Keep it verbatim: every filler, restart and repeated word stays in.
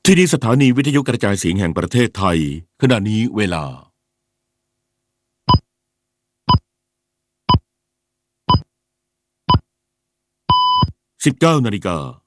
ที่นี่สถานีวิทยุกระจายเสียงแห่งประเทศไทยขณะนี้เวลาสิบเก้านาฬิกา